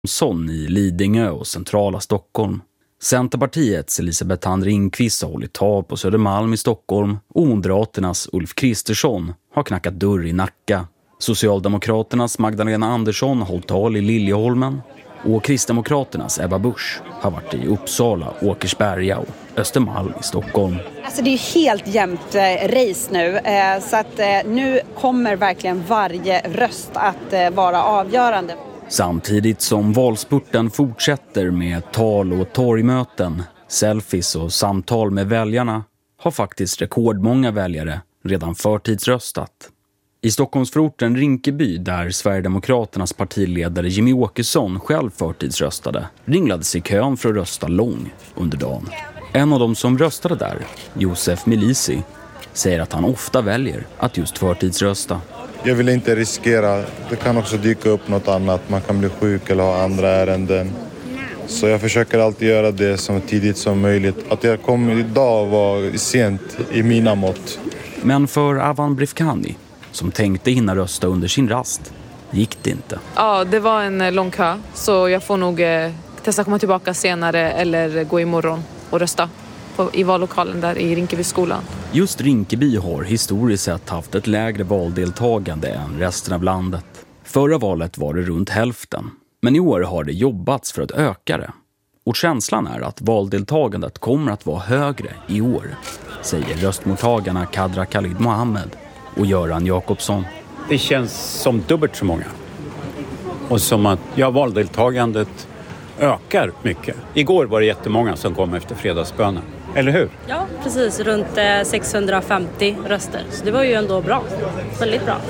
Son i Lidingö och centrala Stockholm. Centerpartiets Elisabeth Thand Ringqvist har hållit tal på Södermalm i Stockholm och Moderaternas Ulf Kristersson har knackat dörr i Nacka. Socialdemokraternas Magdalena Andersson har hållit tal i Liljeholmen och Kristdemokraternas Ebba Busch har varit i Uppsala, Åkersberga och Östermalm i Stockholm. Alltså det är ju helt jämnt race nu, så att nu kommer verkligen varje röst att vara avgörande. Samtidigt som valspurten fortsätter med tal och torgmöten, selfies och samtal med väljarna har faktiskt rekordmånga väljare redan förtidsröstat. I Stockholmsförorten Rinkeby, där Sverigedemokraternas partiledare Jimmy Åkesson själv förtidsröstade, ringlade sig kön för att rösta lång under dagen. En av dem som röstade där, Josef Milisi, säger att han ofta väljer att just förtidsrösta. Jag vill inte riskera, det kan också dyka upp något annat, man kan bli sjuk eller ha andra ärenden. Så jag försöker alltid göra det så tidigt som möjligt. Att jag kommer idag var sent i mina mått. Men för Avan Brifkani, som tänkte hinna rösta under sin rast, gick det inte. Ja, det var en lång kö, så jag får nog testa komma tillbaka senare eller gå imorgon och rösta i vallokalen där i Rinkebyskolan. Just Rinkeby har historiskt sett haft ett lägre valdeltagande än resten av landet. Förra valet var det runt hälften, men i år har det jobbats för att öka det. Och känslan är att valdeltagandet kommer att vara högre i år, säger röstmottagarna Kadra Khalid Mohammed och Göran Jakobsson. Det känns som dubbelt så många. Och som att valdeltagandet ökar mycket. Igår var det jättemånga som kom efter fredagsbönen. Eller hur? Ja, precis. Runt 650 röster. Så det var ju ändå bra. Väldigt bra.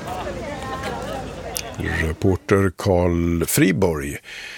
Reporter Carl Friborg.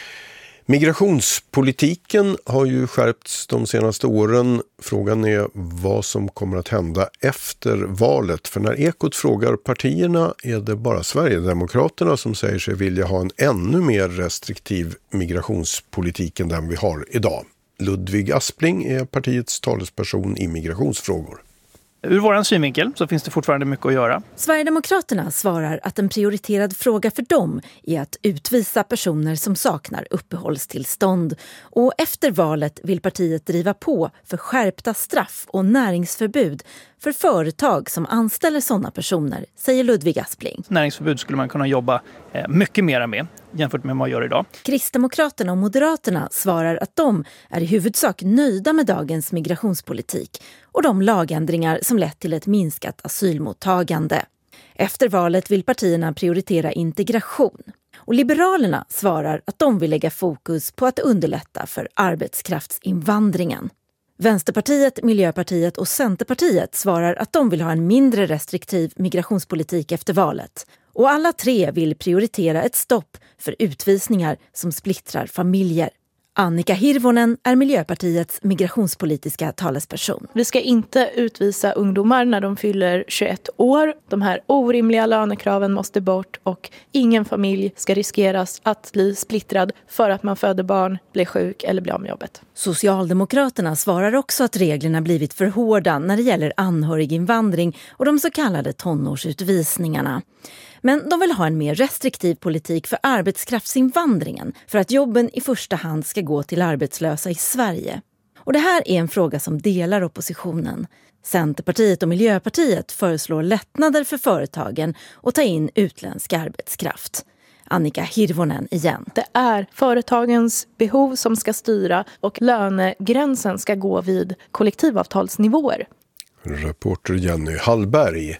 Migrationspolitiken har ju skärpts de senaste åren. Frågan är vad som kommer att hända efter valet. För när Ekot frågar partierna är det bara Sverigedemokraterna som säger sig vilja ha en ännu mer restriktiv migrationspolitik än den vi har idag. Ludvig Aspling är partiets talesperson i migrationsfrågor. Ur våran synvinkel så finns det fortfarande mycket att göra. Sverigedemokraterna svarar att en prioriterad fråga för dem är att utvisa personer som saknar uppehållstillstånd. Och efter valet vill partiet driva på för skärpta straff och näringsförbud för företag som anställer sådana personer, säger Ludvig Aspling. Näringsförbud skulle man kunna jobba mycket mer med jämfört med vad man gör idag. Kristdemokraterna och Moderaterna svarar att de är i huvudsak nöjda med dagens migrationspolitik och de lagändringar som lett till ett minskat asylmottagande. Efter valet vill partierna prioritera integration. Och Liberalerna svarar att de vill lägga fokus på att underlätta för arbetskraftsinvandringen. Vänsterpartiet, Miljöpartiet och Centerpartiet svarar att de vill ha en mindre restriktiv migrationspolitik efter valet. Och alla tre vill prioritera ett stopp för utvisningar som splittrar familjer. Annika Hirvonen är Miljöpartiets migrationspolitiska talesperson. Vi ska inte utvisa ungdomar när de fyller 21 år. De här orimliga lönekraven måste bort och ingen familj ska riskeras att bli splittrad för att man föder barn, blir sjuk eller blir av med jobbet. Socialdemokraterna svarar också att reglerna blivit för hårda när det gäller anhöriginvandring och de så kallade tonårsutvisningarna. Men de vill ha en mer restriktiv politik för arbetskraftsinvandringen för att jobben i första hand ska gå till arbetslösa i Sverige. Och det här är en fråga som delar oppositionen. Centerpartiet och Miljöpartiet föreslår lättnader för företagen och ta in utländsk arbetskraft. Annika Hirvonen igen. Det är företagens behov som ska styra och lönegränsen ska gå vid kollektivavtalsnivåer. Reporter Jenny Hallberg.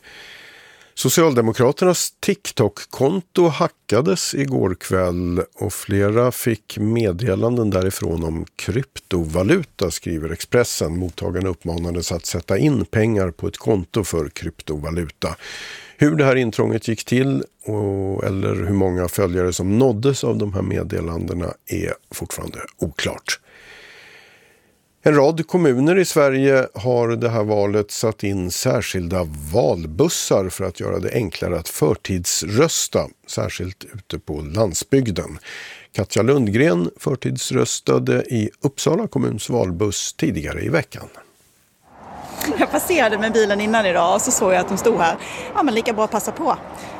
Socialdemokraternas TikTok-konto hackades igår kväll och flera fick meddelanden därifrån om kryptovaluta, skriver Expressen. Mottagarna uppmanades att sätta in pengar på ett konto för kryptovaluta. Hur det här intrånget gick till eller hur många följare som nåddes av de här meddelandena är fortfarande oklart. En rad kommuner i Sverige har det här valet satt in särskilda valbussar för att göra det enklare att förtidsrösta, särskilt ute på landsbygden. Katja Lundgren förtidsröstade i Uppsala kommuns valbuss tidigare i veckan. Jag passerade med bilen innan idag och så såg jag att de stod här. Ja, men lika bra att passa på.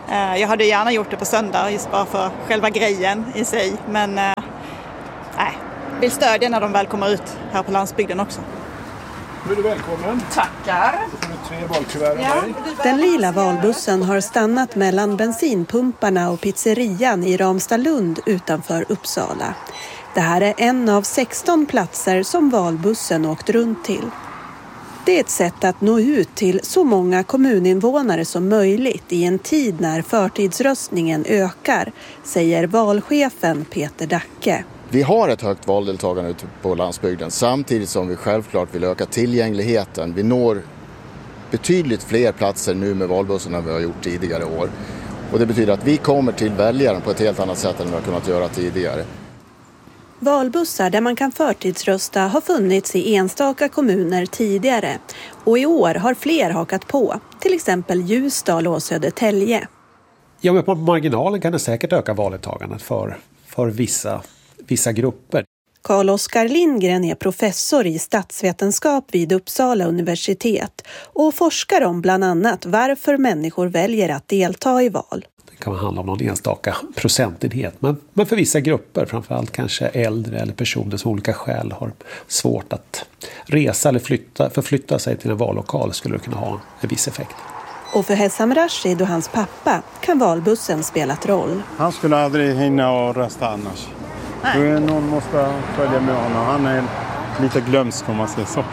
Jag hade gärna gjort det på söndag just bara för själva grejen i sig. Men nej, vill stödja när de väl kommer ut här på landsbygden också. Nu är du välkommen. Tackar. Då får du 3 valkuvert av dig. Den lila valbussen har stannat mellan bensinpumparna och pizzerian i Ramstadlund utanför Uppsala. Det här är en av 16 platser som valbussen åkt runt till. Det är ett sätt att nå ut till så många kommuninvånare som möjligt i en tid när förtidsröstningen ökar, säger valchefen Peter Dacke. Vi har ett högt valdeltagande ute på landsbygden samtidigt som vi självklart vill öka tillgängligheten. Vi når betydligt fler platser nu med valbussen än vi har gjort tidigare år. Och det betyder att vi kommer till väljaren på ett helt annat sätt än vi har kunnat göra tidigare. Valbussar där man kan förtidsrösta har funnits i enstaka kommuner tidigare och i år har fler hakat på, till exempel Ljusdal och Södertälje. Ja, men på marginalen kan det säkert öka valdeltagandet för vissa grupper. Carl-Oskar Lindgren är professor i statsvetenskap vid Uppsala universitet och forskar om bland annat varför människor väljer att delta i val. Det kan handla om någon enstaka procentenhet, men för vissa grupper, framförallt kanske äldre eller personer som av olika skäl har svårt att resa eller förflytta sig till en vallokal, skulle det kunna ha en viss effekt. Och för Hessam Rashid och hans pappa kan valbussen spelat roll. Han skulle aldrig hinna och rösta annars. Någon måste följa med honom. Han är lite glömsk om man säger så.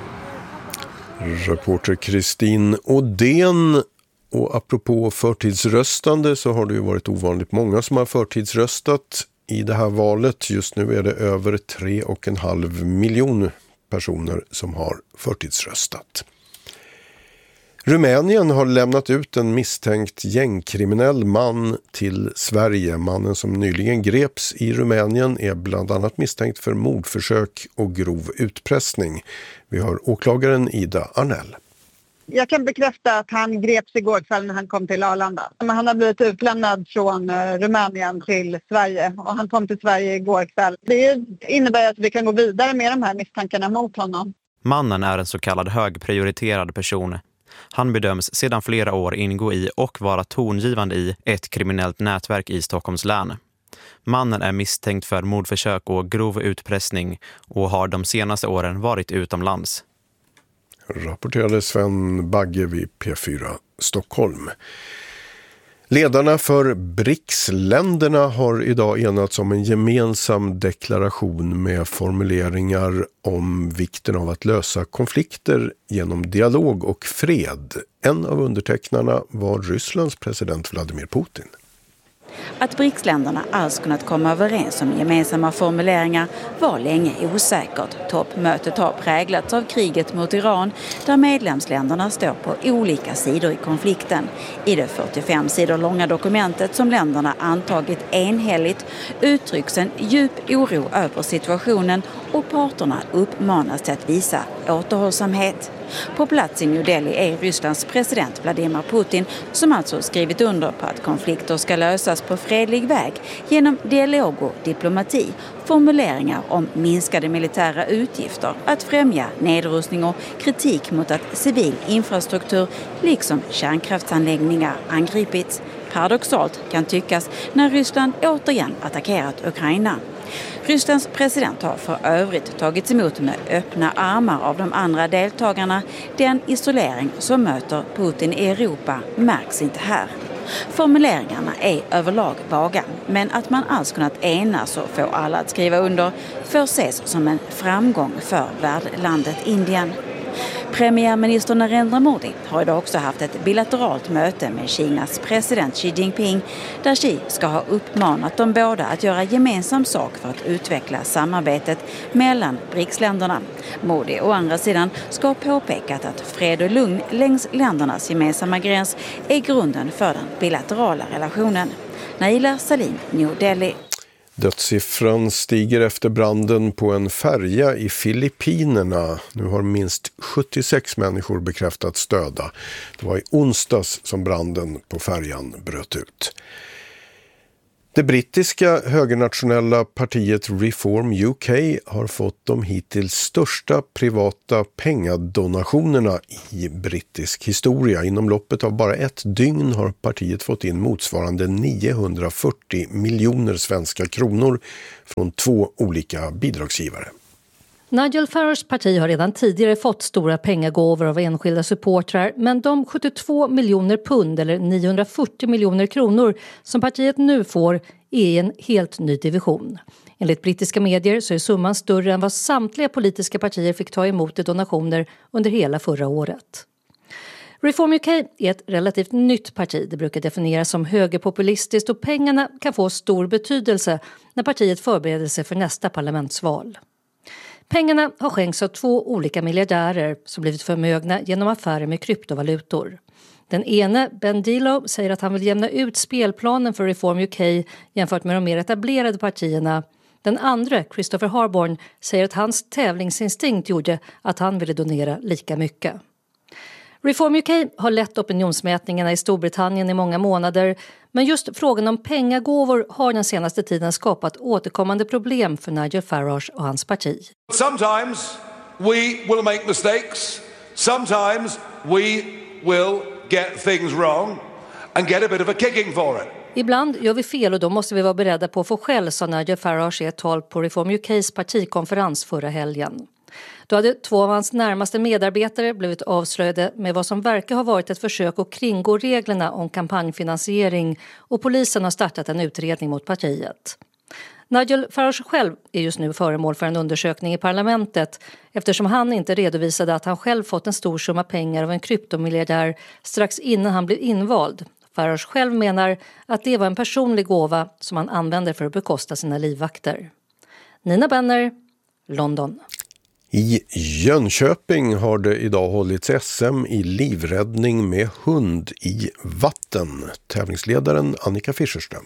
Reporter Kristin Odén. Och apropå förtidsröstande så har det ju varit ovanligt många som har förtidsröstat i det här valet. Just nu är det över 3,5 miljoner personer som har förtidsröstat. Rumänien har lämnat ut en misstänkt gängkriminell man till Sverige. Mannen som nyligen greps i Rumänien är bland annat misstänkt för mordförsök och grov utpressning. Vi har åklagaren Ida Arnell. Jag kan bekräfta att han greps igår kväll när han kom till Arlanda. Han har blivit utlämnad från Rumänien till Sverige och han kom till Sverige igår kväll. Det innebär att vi kan gå vidare med de här misstankarna mot honom. Mannen är en så kallad högprioriterad person. Han bedöms sedan flera år ingå i och vara tongivande i ett kriminellt nätverk i Stockholms län. Mannen är misstänkt för mordförsök och grov utpressning och har de senaste åren varit utomlands. Rapporterade Sven Bagge vid P4 Stockholm. Ledarna för BRICS-länderna har idag enats om en gemensam deklaration med formuleringar om vikten av att lösa konflikter genom dialog och fred. En av undertecknarna var Rysslands president Vladimir Putin. Att BRICS-länderna alls kunnat komma överens om gemensamma formuleringar var länge osäkert. Toppmötet har präglats av kriget mot Iran där medlemsländerna står på olika sidor i konflikten. I det 45 sidor långa dokumentet som länderna antagit enhälligt uttrycks en djup oro över situationen och parterna uppmanas till att visa återhållsamhet. På plats i New Delhi är Rysslands president Vladimir Putin som alltså skrivit under på att konflikter ska lösas på fredlig väg genom dialog och diplomati, formuleringar om minskade militära utgifter, att främja nedrustning och kritik mot att civil infrastruktur liksom kärnkraftsanläggningar angripits. Paradoxalt kan tyckas när Ryssland återigen attackerat Ukraina. Rysslands president har för övrigt tagits emot med öppna armar av de andra deltagarna. Den isolering som möter Putin i Europa märks inte här. Formuleringarna är överlag vaga, men att man alls kunnat enas och få alla att skriva under får ses som en framgång för värdlandet Indien. Premiärminister Narendra Modi har idag också haft ett bilateralt möte med Kinas president Xi Jinping där Xi ska ha uppmanat de båda att göra gemensam sak för att utveckla samarbetet mellan BRICS-länderna. Modi å andra sidan ska ha påpekat att fred och lugn längs ländernas gemensamma gräns är grunden för den bilaterala relationen. Naila Salim, New Delhi. Dödssiffran stiger efter branden på en färja i Filippinerna. Nu har minst 76 människor bekräftats döda. Det var i onsdags som branden på färjan bröt ut. Det brittiska högernationella partiet Reform UK har fått de hittills största privata pengadonationerna i brittisk historia. Inom loppet av bara ett dygn har partiet fått in motsvarande 940 miljoner svenska kronor från 2 olika bidragsgivare. Nigel Farages parti har redan tidigare fått stora pengagåvor av enskilda supportrar, men de 72 miljoner pund eller 940 miljoner kronor som partiet nu får är i en helt ny division. Enligt brittiska medier så är summan större än vad samtliga politiska partier fick ta emot i donationer under hela förra året. Reform UK är ett relativt nytt parti. Det brukar definieras som högerpopulistiskt och pengarna kan få stor betydelse när partiet förbereder sig för nästa parlamentsval. Pengarna har skänkts av 2 olika miljardärer som blivit förmögna genom affärer med kryptovalutor. Den ene, Ben Dilo, säger att han vill jämna ut spelplanen för Reform UK jämfört med de mer etablerade partierna. Den andra, Christopher Harborn, säger att hans tävlingsinstinkt gjorde att han ville donera lika mycket. Reform UK har lett opinionsmätningarna i Storbritannien i många månader, men just frågan om pengagåvor har den senaste tiden skapat återkommande problem för Nigel Farage och hans parti. Sometimes we will make mistakes. Sometimes we will get things wrong and get a bit of a kicking for it. Ibland gör vi fel och då måste vi vara beredda på att få skäll, sa Nigel Farage i ett tal på Reform UKs partikonferens förra helgen. Då hade 2 av hans närmaste medarbetare blivit avslöjade med vad som verkar ha varit ett försök att kringgå reglerna om kampanjfinansiering, och polisen har startat en utredning mot partiet. Nigel Farage själv är just nu föremål för en undersökning i parlamentet eftersom han inte redovisade att han själv fått en stor summa pengar av en kryptomiljardär strax innan han blev invald. Farage själv menar att det var en personlig gåva som han använder för att bekosta sina livvakter. Nina Benner, London. I Jönköping har det idag hållits SM i livräddning med hund i vatten. Tävlingsledaren Annika Fischerström.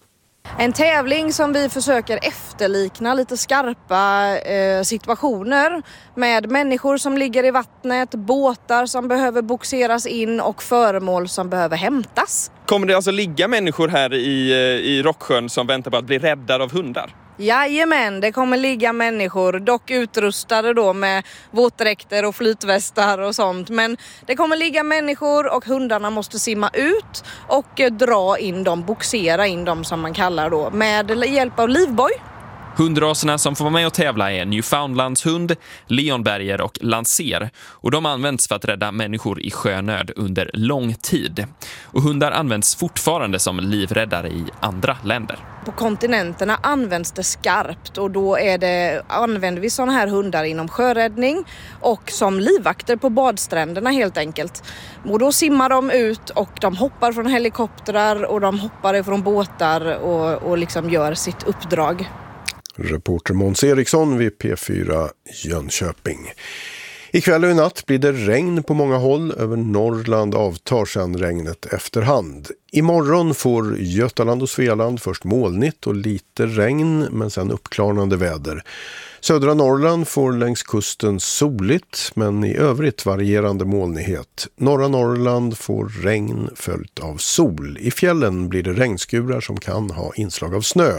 En tävling som vi försöker efterlikna lite skarpa situationer med människor som ligger i vattnet, båtar som behöver boxeras in och föremål som behöver hämtas. Kommer det alltså ligga människor här i Rocksjön som väntar på att bli räddade av hundar? Jajamän, det kommer ligga människor, dock utrustade då med våtdräkter och flytvästar och sånt. Men det kommer ligga människor och hundarna måste simma ut och dra in dem, boxera in dem som man kallar då, med hjälp av livboj. Hundraserna som får vara med och tävla är Newfoundlandshund, Leonberger och Lancer, och de används för att rädda människor i sjönöd under lång tid. Och hundar används fortfarande som livräddare i andra länder. På kontinenterna används det skarpt och då använder vi sådana här hundar inom sjöräddning och som livvakter på badstränderna helt enkelt. Och då simmar de ut och de hoppar från helikoptrar och de hoppar från båtar och liksom gör sitt uppdrag. Reporter Måns Eriksson vid P4 Jönköping. Ikväll och i natt blir det regn på många håll. Över Norrland avtar sedan regnet efterhand. Imorgon får Götaland och Svealand först molnigt och lite regn, men sen uppklarnande väder. Södra Norrland får längs kusten soligt, men i övrigt varierande molnighet. Norra Norrland får regn följt av sol. I fjällen blir det regnskurar som kan ha inslag av snö.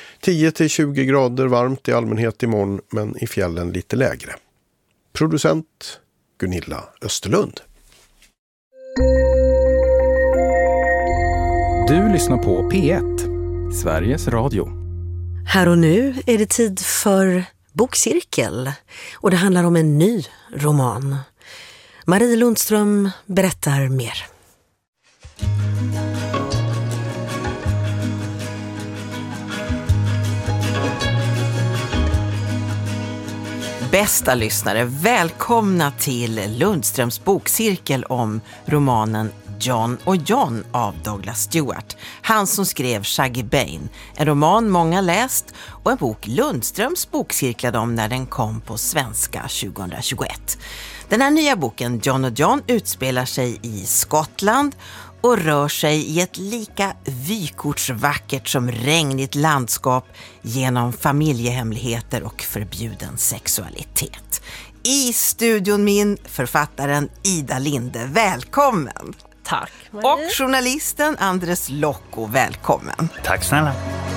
10-20 grader varmt i allmänhet imorgon, men i fjällen lite lägre. Producent Gunilla Österlund. Du lyssnar på P1, Sveriges Radio. Här och nu är det tid för bokcirkel och det handlar om en ny roman. Marie Lundström berättar mer. Bästa lyssnare, välkomna till Lundströms bokcirkel om romanen John och John av Douglas Stewart. Han som skrev Shaggy Bane, en roman många läst och en bok Lundströms bokcirklade om när den kom på svenska 2021. Den här nya boken John och John utspelar sig i Skottland och rör sig i ett lika vykortsvackert som regnigt landskap genom familjehemligheter och förbjuden sexualitet. I studion min författaren Ida Linde. Välkommen! Tack. Och journalisten Andres Lokko, välkommen. Tack snälla.